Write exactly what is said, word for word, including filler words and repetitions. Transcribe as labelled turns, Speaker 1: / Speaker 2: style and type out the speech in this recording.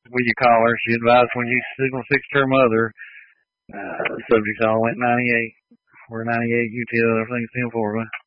Speaker 1: when you call her, she advised when you signal fixed her mother, uh, subject all went ninety-eight. We're ninety-eight, you tell everything's ten four.